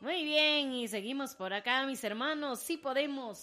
Muy bien, y seguimos por acá, mis hermanos. Sí podemos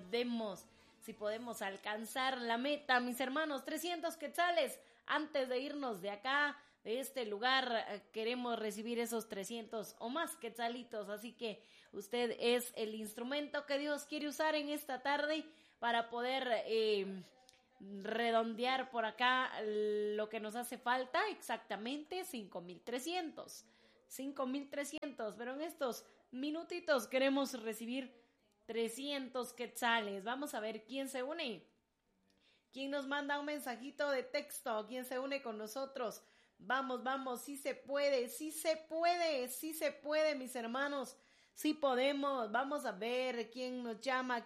alcanzar la meta, mis hermanos. 300 quetzales. Antes de irnos de acá, de este lugar, queremos recibir esos 300 o más quetzalitos. Así que usted es el instrumento que Dios quiere usar en esta tarde para poder redondear por acá lo que nos hace falta, exactamente 5,300. 5,300, pero en estos minutitos queremos recibir 300 quetzales. Vamos a ver quién se une. ¿Quién nos manda un mensajito de texto? ¿Quién se une con nosotros? Vamos, sí se puede, mis hermanos. Sí podemos. Vamos a ver quién nos llama.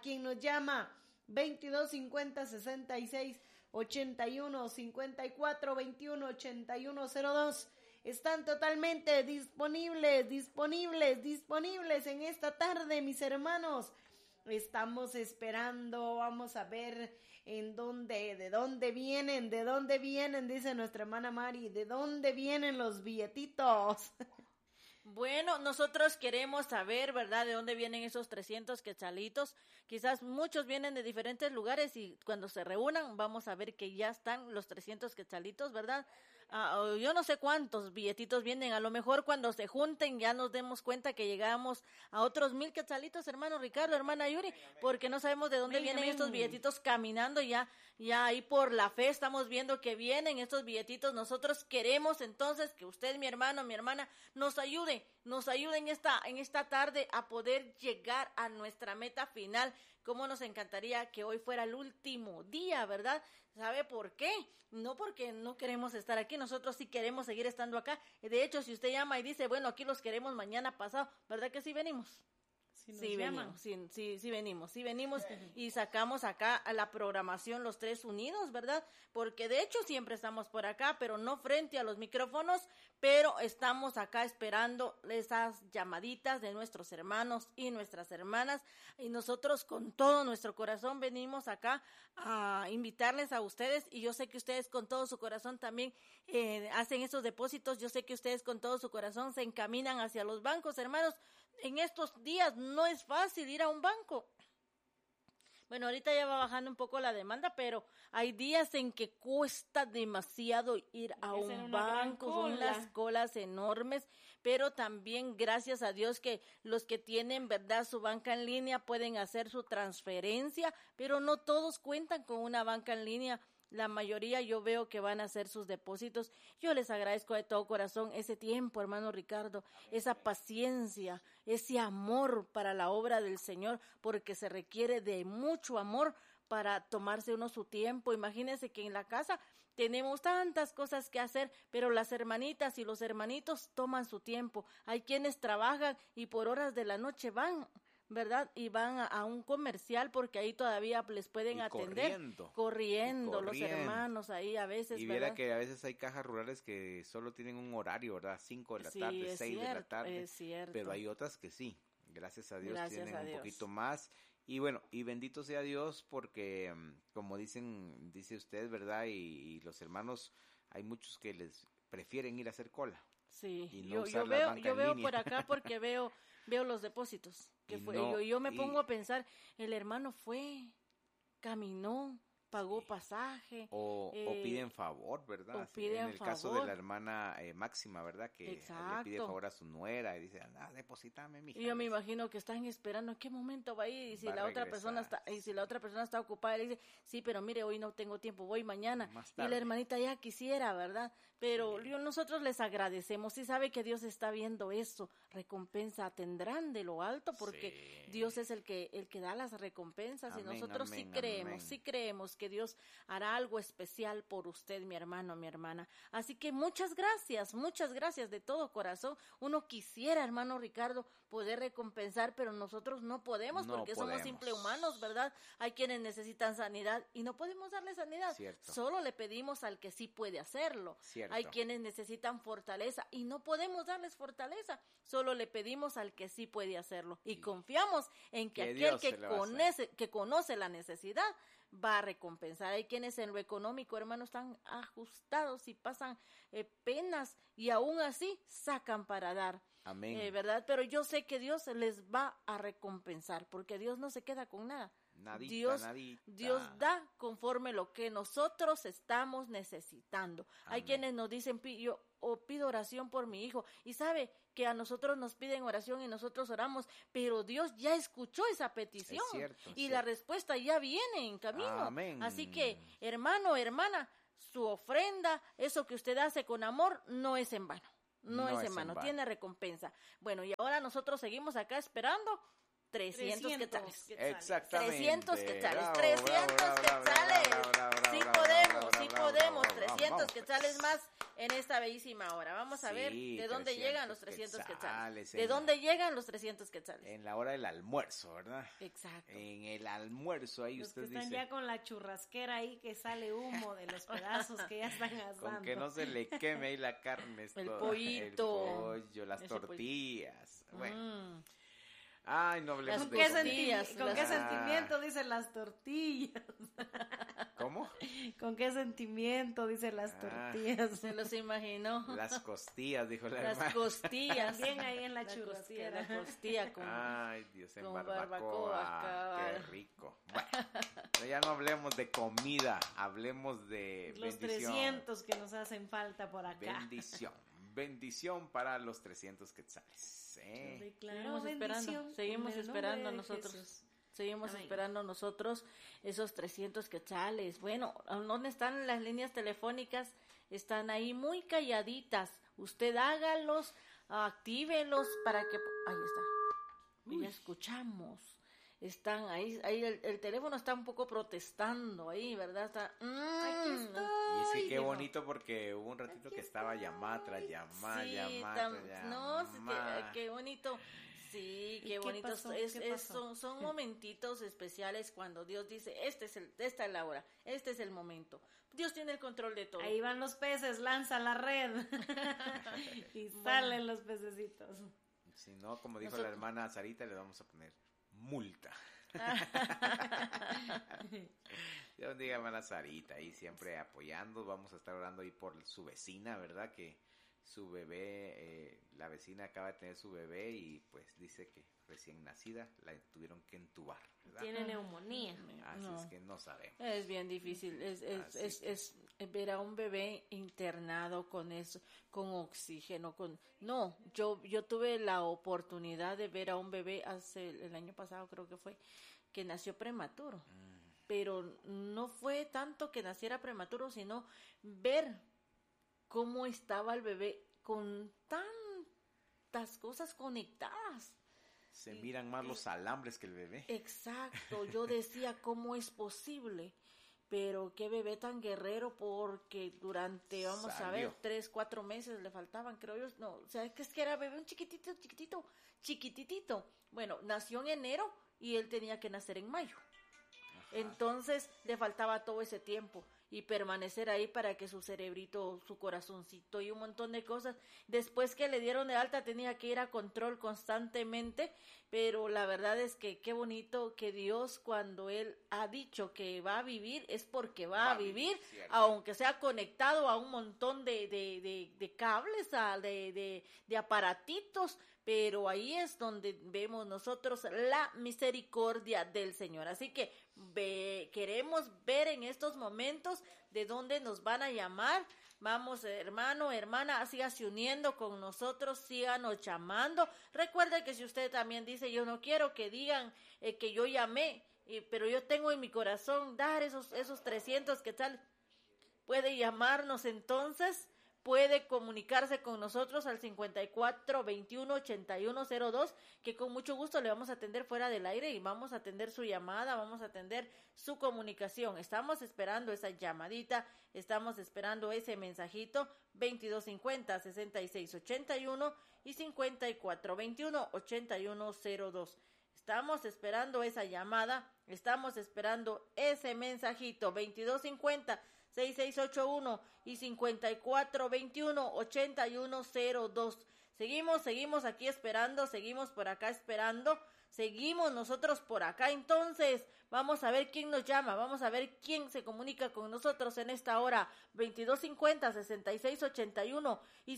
22 50 66 81 54 21 81 02. Están totalmente disponibles en esta tarde, mis hermanos. Estamos esperando, vamos a ver de dónde vienen, dice nuestra hermana Mari, de dónde vienen los billetitos. Bueno, nosotros queremos saber, ¿verdad?, de dónde vienen esos 300 quetzalitos. Quizás muchos vienen de diferentes lugares y cuando se reúnan vamos a ver que ya están los 300 quetzalitos, ¿verdad? Yo no sé cuántos billetitos vienen. A lo mejor cuando se junten ya nos demos cuenta que llegamos a otros 1,000 quetzalitos, hermano Ricardo, hermana Yuri, porque no sabemos de dónde vienen estos billetitos caminando. Ya ahí por la fe estamos viendo que vienen estos billetitos. Nosotros queremos entonces que usted, mi hermano, mi hermana, nos ayude en esta tarde a poder llegar a nuestra meta final. Cómo nos encantaría que hoy fuera el último día, ¿verdad? ¿Sabe por qué? No porque no queremos estar aquí, nosotros sí queremos seguir estando acá. De hecho, si usted llama y dice, bueno, aquí los queremos mañana pasado, ¿verdad que sí venimos? Sí venimos y sacamos acá a la programación los tres unidos, ¿verdad? Porque de hecho siempre estamos por acá, pero no frente a los micrófonos, pero estamos acá esperando esas llamaditas de nuestros hermanos y nuestras hermanas, y nosotros con todo nuestro corazón venimos acá a invitarles a ustedes, y yo sé que ustedes con todo su corazón también hacen esos depósitos. Yo sé que ustedes con todo su corazón se encaminan hacia los bancos, hermanos. En estos días no es fácil ir a un banco. Bueno, ahorita ya va bajando un poco la demanda, pero hay días en que cuesta demasiado ir a un banco, son unas colas enormes, pero también gracias a Dios que los que tienen, ¿verdad?, su banca en línea pueden hacer su transferencia, pero no todos cuentan con una banca en línea. La mayoría yo veo que van a hacer sus depósitos. Yo les agradezco de todo corazón ese tiempo, hermano Ricardo, esa paciencia, ese amor para la obra del Señor, porque se requiere de mucho amor para tomarse uno su tiempo. Imagínense que en la casa tenemos tantas cosas que hacer, pero las hermanitas y los hermanitos toman su tiempo. Hay quienes trabajan y por horas de la noche van, ¿verdad? Y van a un comercial porque ahí todavía les pueden atender. Corriendo los hermanos ahí a veces, y viera que a veces hay cajas rurales que solo tienen un horario, ¿verdad? 5 de la tarde, 6 de la tarde. Es cierto. Pero hay otras que sí. Gracias a Dios tienen un poquito más. Y bueno, y bendito sea Dios porque, como dice usted, ¿verdad? Y los hermanos, hay muchos que les prefieren ir a hacer cola. Sí, y no yo veo por acá porque veo los depósitos. Yo me pongo a pensar, el hermano caminó, pagó pasaje. O piden favor, ¿verdad? En el caso de la hermana Máxima, ¿verdad? Que le pide favor a su nuera y dice, deposítame, mija. Y yo me imagino que están esperando en qué momento va a ir, y si la otra persona está ocupada, le dice, sí, pero mire, hoy no tengo tiempo, voy mañana. Y la hermanita ya quisiera, ¿verdad? Pero nosotros les agradecemos. Sí sabe que Dios está viendo eso. Recompensa tendrán de lo alto, porque Dios es el que da las recompensas. Amén, y nosotros sí creemos que Dios hará algo especial por usted, mi hermano, mi hermana. Así que muchas gracias de todo corazón. Uno quisiera, hermano Ricardo, poder recompensar, pero nosotros no podemos porque somos simples humanos, ¿verdad? Hay quienes necesitan sanidad y no podemos darle sanidad. Cierto. Solo le pedimos al que sí puede hacerlo. Cierto. Hay quienes necesitan fortaleza y no podemos darles fortaleza. Solo le pedimos al que sí puede hacerlo. Y confiamos en que aquel que conoce la necesidad va a recompensar. Hay quienes en lo económico, hermanos, están ajustados y pasan penas y aún así sacan para dar. Amén. ¿Verdad? Pero yo sé que Dios les va a recompensar, porque Dios no se queda con nada. Nadita. Dios da conforme lo que nosotros estamos necesitando. Amén. Hay quienes nos dicen, yo pido oración por mi hijo, y sabe que a nosotros nos piden oración y nosotros oramos, pero Dios ya escuchó esa petición, es cierto, y la respuesta ya viene en camino. Amén. Así que, hermano, hermana, su ofrenda, eso que usted hace con amor, no es en vano. No es en vano, tiene recompensa. Bueno, y ahora nosotros seguimos acá esperando 300 quetzales. Exactamente. 300 quetzales. Bravo, 300 bravo, quetzales. Bravo, Sí bravo, podemos. bravo, 300 vamos, quetzales pues. más en esta bellísima hora. Vamos a ver de dónde llegan los 300 quetzales. ¿De en dónde llegan los 300 quetzales? En la hora del almuerzo, ¿verdad? Exacto. En el almuerzo, ahí los usted que están dice. ya con la churrasquera ahí que sale humo de los pedazos que ya están asando. Con que no se le queme ahí la carne. El toda, pollito. El pollo, las Ese tortillas. Bueno. Ay, no hablemos Las de tortillas. ¿Con qué sentimiento dicen las tortillas? ¿Cómo? ¿Con qué sentimiento dicen las tortillas? Se los imaginó. Las costillas, dijo la Las hermana. costillas. Bien ahí en la churrasquera. La costilla con... Ay, Dios, en con barbacoa. barbacoa, Qué rico. Bueno, pero ya no hablemos de comida, hablemos de los bendición. 300 que nos hacen falta por acá. Bendición para los 300 quetzales. Seguimos esperando nosotros. Seguimos esperando nosotros esos 300 quetzales. Bueno, ¿dónde están las líneas telefónicas? Están ahí muy calladitas. Usted hágalos, actívelos para que... Ahí está. Ya escuchamos. Están ahí el teléfono está un poco protestando ahí, ¿verdad? Está... Aquí estoy. Y es que qué bonito porque hubo un ratito que estaba llamada tras llamada, sí, llamada. No, qué bonito. Sí, qué bonito. Son momentitos especiales cuando Dios dice, esta es la hora, este es el momento. Dios tiene el control de todo. Ahí van los peces, lanza la red. Y salen los pececitos. Si no, como dijo la hermana Sarita, le vamos a poner multa. Dios bendiga, hermana Sarita, y siempre apoyando. Vamos a estar orando ahí por su vecina, ¿verdad? Que su bebé, la vecina acaba de tener su bebé y pues dice que recién nacida la tuvieron que entubar, ¿verdad? Tiene neumonía. Así es que no sabemos. Es bien difícil, es ver a un bebé internado con eso, con oxígeno, yo tuve la oportunidad de ver a un bebé el año pasado creo que fue, que nació prematuro, pero no fue tanto que naciera prematuro, sino ver cómo estaba el bebé con tantas cosas conectadas. Se miran más los alambres que el bebé. Exacto, yo decía, ¿cómo es posible? Pero qué bebé tan guerrero, porque durante, vamos a ver, 3-4 meses le faltaban, creo yo, no, o sea, es que era bebé un chiquititito. Bueno, nació en enero y él tenía que nacer en mayo. Ajá. Entonces le faltaba todo ese tiempo y permanecer ahí para que su cerebrito, su corazoncito y un montón de cosas. Después que le dieron de alta tenía que ir a control constantemente, pero la verdad es que qué bonito que Dios, cuando Él ha dicho que va a vivir, es porque va a vivir, aunque sea conectado a un montón de cables, de aparatitos, pero ahí es donde vemos nosotros la misericordia del Señor. Así que queremos ver en estos momentos de dónde nos van a llamar. Vamos, hermano, hermana, sígase uniendo con nosotros, síganos llamando. Recuerde que si usted también dice, yo no quiero que digan que yo llamé, pero yo tengo en mi corazón dar esos 300 quetzales, puede llamarnos entonces. Puede comunicarse con nosotros al 5421-8102, que con mucho gusto le vamos a atender fuera del aire y vamos a atender su llamada, vamos a atender su comunicación. Estamos esperando esa llamadita, estamos esperando ese mensajito, 2250-6681 y 5421-8102. Estamos esperando esa llamada, estamos esperando ese mensajito, 2250-6681 y 5421-8102. Seguimos aquí esperando, seguimos por acá esperando, seguimos nosotros por acá. Entonces, vamos a ver quién nos llama, vamos a ver quién se comunica con nosotros en esta hora. 2250-6681 y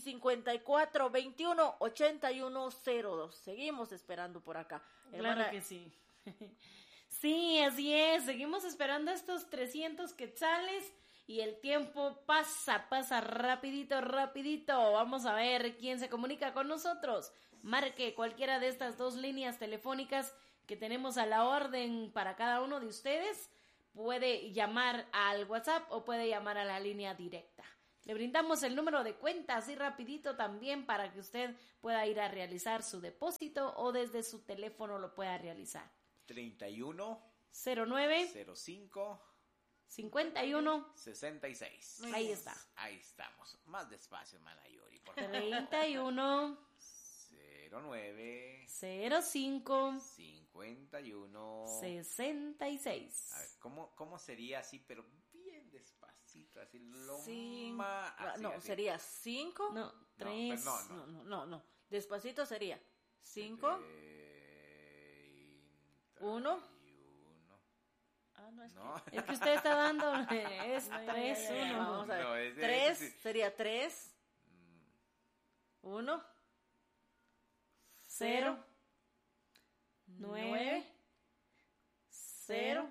5421-8102. Seguimos esperando por acá. Claro que sí. Sí, así es. Seguimos esperando estos 300 quetzales. Y el tiempo pasa rapidito. Vamos a ver quién se comunica con nosotros. Marque cualquiera de estas 2 líneas telefónicas que tenemos a la orden para cada uno de ustedes. Puede llamar al WhatsApp o puede llamar a la línea directa. Le brindamos el número de cuenta así rapidito también para que usted pueda ir a realizar su depósito o desde su teléfono lo pueda realizar. 31 09 05 51 66. Ahí está. Ahí estamos. Más despacio, hermana Yuri, por favor. 31 09 05 51 66. A ver, ¿cómo sería así, pero bien despacito, así no, sería 5. No, 3. No. Despacito sería 5 1. No, es que usted está dando es 3, 1. Vamos a ver. 3 sería 3 1 0 9 0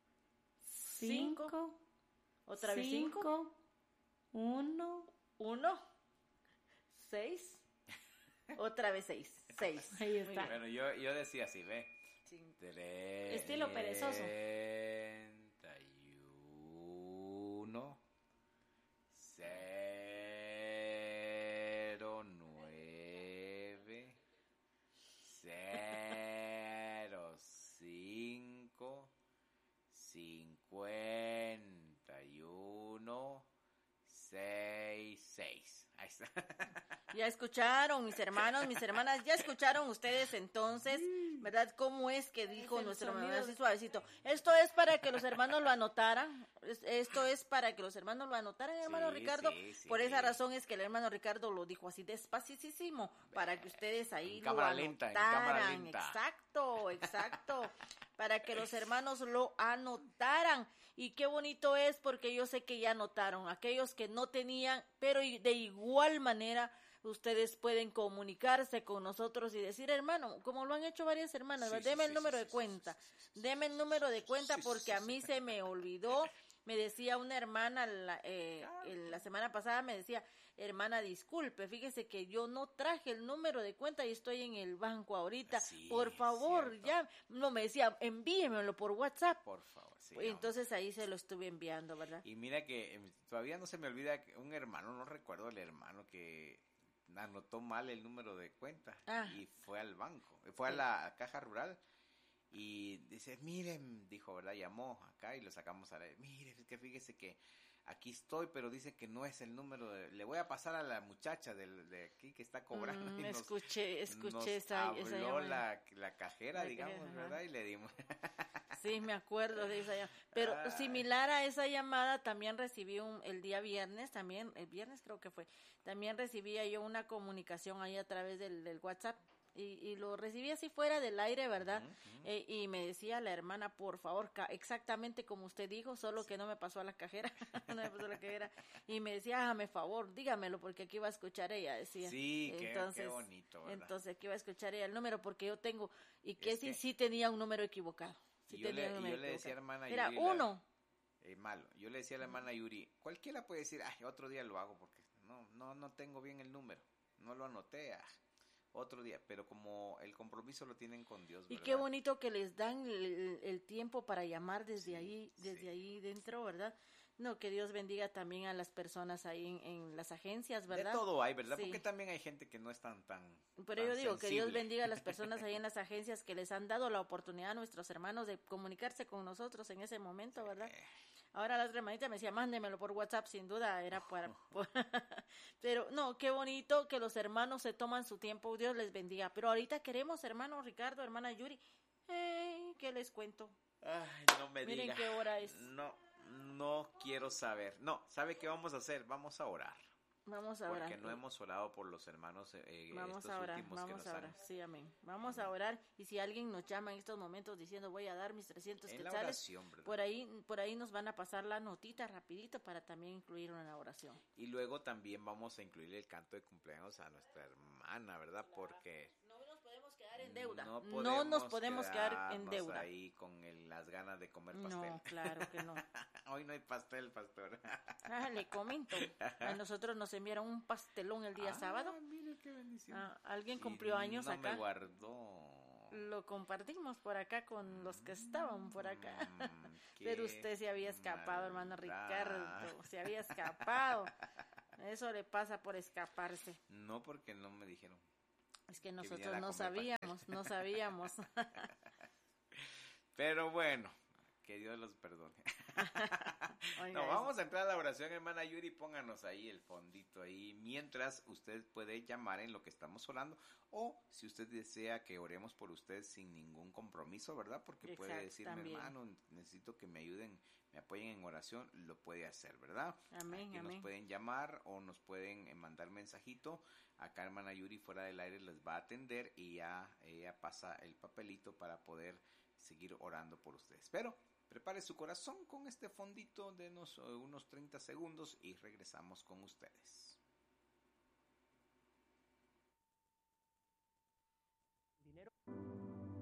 5 otra vez 5 1 6 otra vez 6. Ahí está. Bueno, yo decía así, ve. 3 estilo perezoso. 31 09 05 51 66. Ahí está. Ya escucharon, mis hermanos, mis hermanas, ya escucharon ustedes entonces, ¿verdad? ¿Cómo es que dijo nuestro hermano así suavecito? Esto es para que los hermanos lo anotaran, hermano Ricardo. Sí. Por esa razón es que el hermano Ricardo lo dijo así despacísimo, para que ustedes ahí lo anotaran. Exacto, para que los hermanos lo anotaran. Y qué bonito es porque yo sé que ya anotaron, aquellos que no tenían, pero de igual manera ustedes pueden comunicarse con nosotros y decir, hermano, como lo han hecho varias hermanas, deme el número de cuenta, deme el número de cuenta porque a mí se me olvidó. Me decía una hermana la semana pasada, me decía, hermana, disculpe, fíjese que yo no traje el número de cuenta y estoy en el banco ahorita, por favor, ya, no, me decía, envíemelo por WhatsApp. Por favor, sí. Entonces ahí se lo estuve enviando, ¿verdad? Y mira que todavía no se me olvida que un hermano, no recuerdo el hermano que anotó mal el número de cuenta y fue al banco, fue a la caja rural. Y dice, miren, dijo, ¿verdad? Llamó acá y lo sacamos a la... Mire, es que fíjese que aquí estoy, pero dice que no es el número le voy a pasar a la muchacha de aquí que está cobrando. Escuché esa habló la cajera, digamos, ¿verdad? Y le dimos... Sí, me acuerdo de esa llamada. Pero similar a esa llamada, también recibí el día viernes, el viernes creo que fue, también recibía yo una comunicación ahí a través del WhatsApp. Y lo recibí así fuera del aire, ¿verdad? Y me decía la hermana, por favor, exactamente como usted dijo, solo que no me pasó a la cajera, y me decía, hágame favor, dígamelo, porque aquí va a escuchar ella, decía. Sí, qué bonito, ¿verdad? Entonces aquí va a escuchar ella el número, porque yo tengo, y que sí tenía un número equivocado. Yo le decía a la hermana Yuri. Era 1. Malo. Yo le decía a la hermana Yuri, cualquiera puede decir, otro día lo hago, porque no tengo bien el número, no lo anoté, otro día, pero como el compromiso lo tienen con Dios, ¿verdad? Y qué bonito que les dan el tiempo para llamar desde ahí dentro, ¿verdad? No, que Dios bendiga también a las personas ahí en las agencias, ¿verdad? De todo hay, ¿verdad? Sí. Porque también hay gente que no es tan Pero yo digo, sensible. Que Dios bendiga a las personas ahí en las agencias que les han dado la oportunidad a nuestros hermanos de comunicarse con nosotros en ese momento, ¿verdad? Ahora la otra hermanita me decía, mándemelo por WhatsApp, sin duda, era pero no, qué bonito que los hermanos se toman su tiempo, Dios les bendiga. Pero ahorita queremos, hermano Ricardo, hermana Yuri, ¿qué les cuento? Ay, no me Miren diga. Qué hora es. No quiero saber. No, ¿sabe qué vamos a hacer? Vamos a orar. Vamos a orar. Porque no hemos orado por los hermanos vamos estos a orar, últimos vamos que nos a orar. Sí, amén. Vamos a orar, y si alguien nos llama en estos momentos diciendo voy a dar mis 300 quetzales, oración, por ahí nos van a pasar la notita rapidito para también incluirlo en la oración. Y luego también vamos a incluir el canto de cumpleaños a nuestra hermana, ¿verdad? Claro, porque no nos podemos quedar en deuda. No nos podemos quedar en deuda. Ahí con las ganas de comer pastel. No, claro que no. Hoy no hay pastel, pastor. Le comento. A nosotros nos enviaron un pastelón el día sábado. Mire qué bendición. Alguien cumplió años no acá. Me guardó. Lo compartimos por acá con los que estaban por acá. Pero usted se había escapado, hermano Ricardo. Se había escapado. Eso le pasa por escaparse. No, porque no me dijeron. Es que nosotros no sabíamos. Pero bueno, que Dios los perdone. Oiga, vamos a entrar a la oración, hermana Yuri, pónganos ahí el fondito ahí, mientras usted puede llamar en lo que estamos orando, o si usted desea que oremos por usted sin ningún compromiso, ¿verdad? Porque puede decirme, también, hermano, necesito que me ayuden, me apoyen en oración, lo puede hacer, ¿verdad? Amén, amén. Nos pueden llamar o nos pueden mandar mensajito. Acá hermana Yuri fuera del aire les va a atender y ya ella pasa el papelito para poder seguir orando por ustedes. Pero prepare su corazón con este fondito de unos 30 segundos y regresamos con ustedes. Dinero.